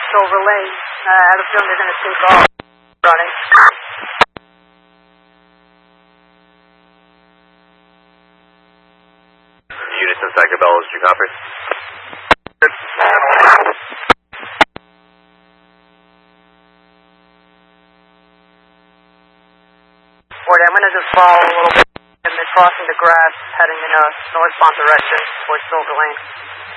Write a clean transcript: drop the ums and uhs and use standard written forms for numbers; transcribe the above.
Silver Lane. I have a feeling they're going to take off running. Unison Psychobells, do you copy? Forty, I'm going to just follow a little bit, and they're crossing the grass, heading in a northbound direction towards Silver Lane.